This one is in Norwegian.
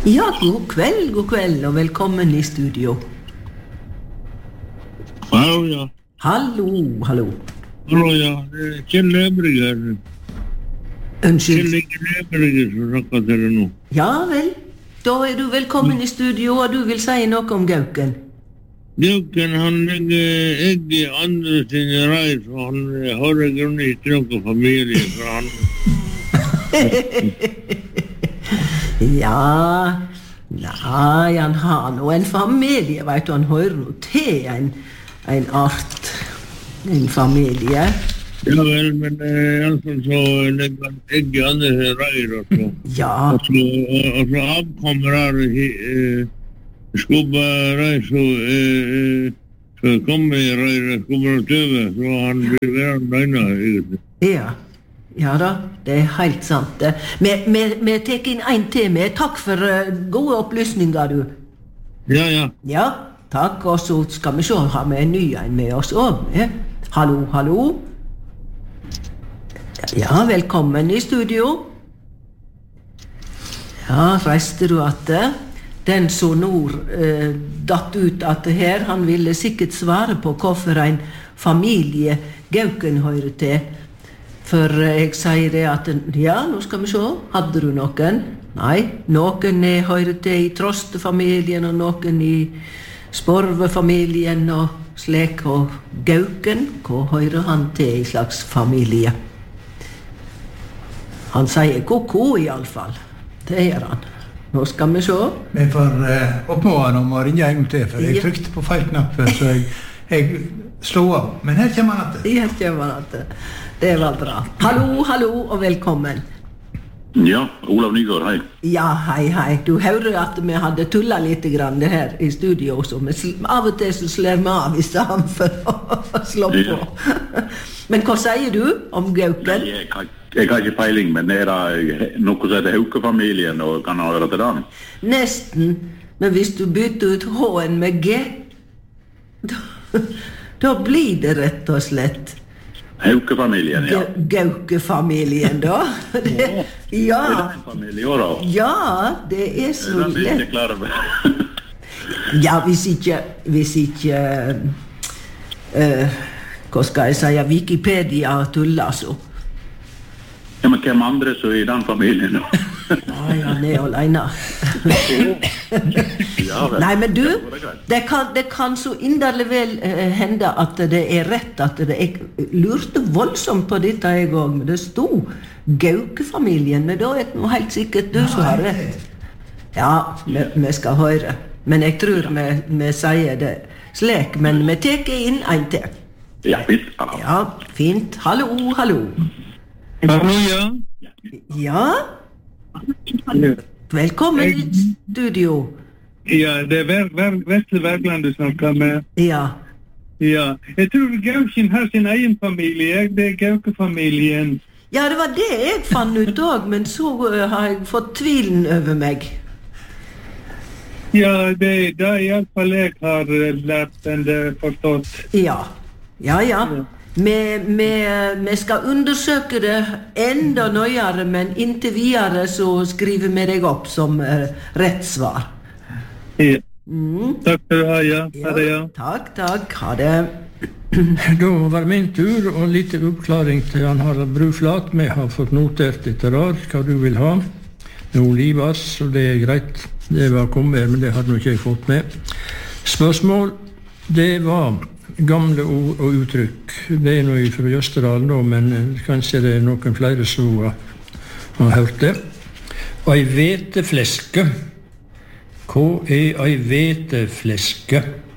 Ja, god kveld, og velkommen i studio. Hallo, ja. Hallo. Hallo, ja. Kjell Løbriger. Unnskyld. Kjell Løbriger som snakker til deg nå. Ja vel, da du velkommen i studio, og du vil si noe om Gauken. Gauken, han legger egg i andre sine reir, så han har i grunnen ikke noe familie, for han... Ja, nei, han har nå en familie, vet du, han hører nå til en art, en familie. Ja vel, men i alle fall så legger han egg i andre reir, og så... Ja. Og så avkommer her skubber reir, så kommer i reir, skubber og tøve, så han blir være døgnet, egentlig. Ja da, det er helt sant. Vi tek inn en til med. Takk for gode opplysninger, du. Ja. Ja, takk, og så skal vi se, har vi en ny en med oss også. Hallo. Ja, velkommen i studio. Ja, reiste du at den som Nord datt ut at her, han ville sikkert svare på hvorfor en familie Gauken hører til. For jeg sier det at, ja, nå skal vi se, hadde du noen? Nei, noen hører til i Trostefamilien, og noen i Sporvefamilien, og slik, og Gauken, hva hører han til i slags familie? Han sier koko i alle fall, det gjør han. Nå skal vi se. Vi får oppmåle han om å ringe en gang til, for jeg trykte på feil knapp, så jeg slår av. Men her kommer han til. Her kommer han til. Det var bra. Hallo, og velkommen. Ja, Olav Nygaard, hei. Ja, hei. Du hører at vi hadde tullet litt grann det her i studio også, men av og til så slår vi av i stedet for å slå på. Men hva sier du om Gauken? Nei, jeg har ikke peiling, men er det noe som heter Hauke-familien, og kan han høre til den? Nesten, men hvis du bytter ut H-en med G, da blir det rett og slett Hauke-familien, ja. Gaukefamilien, da. Ja. Er det en familie også, da? Ja, det er så lett. Det er ikke klar over. Ja, hvis ikke hva skal jeg si, Wikipedia tuller, så. Ja, men hvem andre så i den familien, da? Ja, han er alene. Nei, men du, det kan så inderlig vel hende at det er rett, at jeg lurte voldsomt på dette jeg også, men det stod Gaukefamilien, men da er det helt sikkert du som har rett. Ja, vi skal høre, men jeg tror vi sier det slik, men vi teker inn en til. Ja, fint. Ja, fint. Hallo. Hallo, ja. Ja? Velkommen i studio. Ja, det er Vesle Bergland du snakker med. Ja. Jeg tror Gauken har sin egen familie, det er Gaukefamilien. Ja, det var det jeg fant ut også, men så har jeg fått tvilen over meg. Ja, det er i alle fall jeg har lært enn det forstått. Ja. Vi skal undersøke det enda nøyere, men inntil videre så skriver vi deg opp som rett svar. Ja. Takk for det, ja. Ha det, ja. Takk. Ha det. Da var min tur, og litt oppklaring til han Harald Bruflat. Vi har fått notert etter hva du vil ha. Olivas, så det er greit. Det var kommet, men det hadde nok ikke jeg fått med. Spørsmål, det var gamle ord og uttrykk. Det er noe fra Jøsterdalen da, men kanskje det er noen flere som har hørt det. Ei vetefleske. Hva er ei vetefleske?